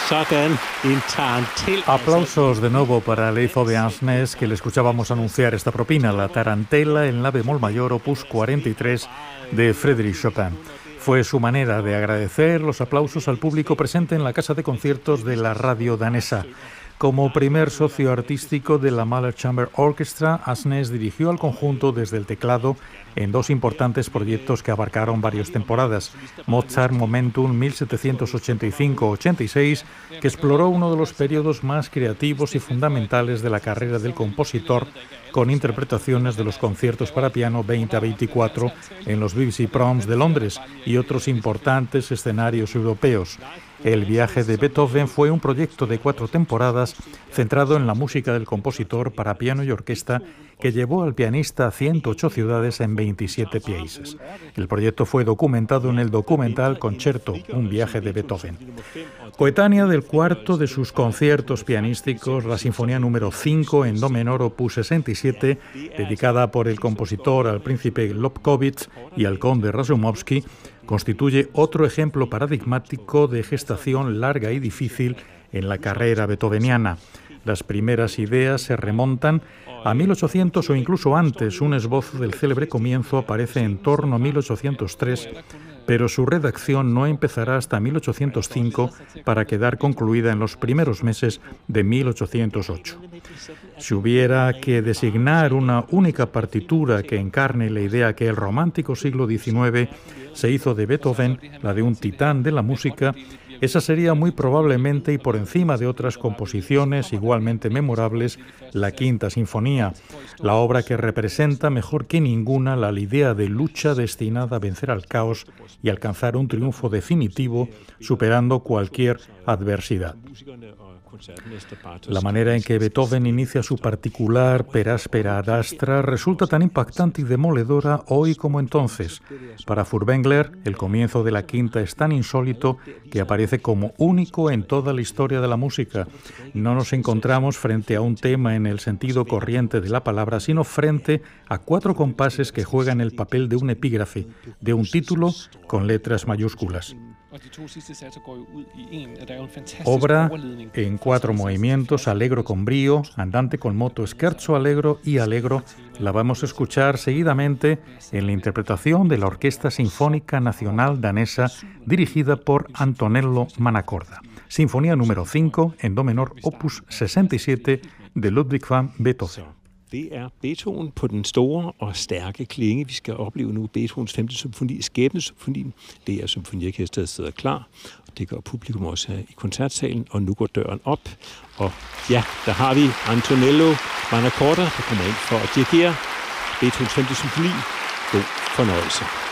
Aplausos de nuevo para Leif Ove Andsnes, que le escuchábamos anunciar esta propina, la tarantela en la bemol mayor opus 43 de Frédéric Chopin. Fue su manera de agradecer los aplausos al público presente en la casa de conciertos de la radio danesa. Como primer socio artístico de la Mahler Chamber Orchestra, Andsnes dirigió al conjunto desde el teclado en dos importantes proyectos que abarcaron varias temporadas. Mozart Momentum 1785-86, que exploró uno de los periodos más creativos y fundamentales de la carrera del compositor, con interpretaciones de los conciertos para piano 20 a 24 en los BBC Proms de Londres y otros importantes escenarios europeos. El viaje de Beethoven fue un proyecto de 4 temporadas centrado en la música del compositor para piano y orquesta, que llevó al pianista a 108 ciudades en 27 países. El proyecto fue documentado en el documental Concerto, un viaje de Beethoven. Coetánea del cuarto de sus conciertos pianísticos, la Sinfonía número 5 en do menor opus 67, dedicada por el compositor al príncipe Lobkowitz y al conde Razumovsky, constituye otro ejemplo paradigmático de gestación larga y difícil en la carrera beethoveniana. Las primeras ideas se remontan a 1800 o incluso antes. Un esbozo del célebre comienzo aparece en torno a 1803, pero su redacción no empezará hasta 1805 para quedar concluida en los primeros meses de 1808. Si hubiera que designar una única partitura que encarne la idea que el romántico siglo XIX se hizo de Beethoven, la de un titán de la música, esa sería muy probablemente, y por encima de otras composiciones igualmente memorables, la Quinta Sinfonía, la obra que representa mejor que ninguna la idea de lucha destinada a vencer al caos y alcanzar un triunfo definitivo, superando cualquier adversidad. La manera en que Beethoven inicia su particular per aspera ad astra resulta tan impactante y demoledora hoy como entonces. Para Furtwängler, el comienzo de la quinta es tan insólito que aparece como único en toda la historia de la música. No nos encontramos frente a un tema en el sentido corriente de la palabra, sino frente a 4 compases que juegan el papel de un epígrafe, de un título con letras mayúsculas. Obra en 4 movimientos, allegro con brío, andante con moto, scherzo allegro y allegro, la vamos a escuchar seguidamente en la interpretación de la Orquesta Sinfónica Nacional Danesa, dirigida por Antonello Manacorda. Sinfonía número 5 en do menor, opus 67 de Ludwig van Beethoven. Det Beethoven på den store og stærke klinge, vi skal opleve nu. Beethovens 5. symfoni, Skæbnesymfonien. Det symfoniorkestret sidder klar, og det gør publikum også her i koncertsalen. Og nu går døren op, og ja, der har vi Antonello Manacorda, der kommer ind for at dirigere Beethovens 5. symfoni. God fornøjelse.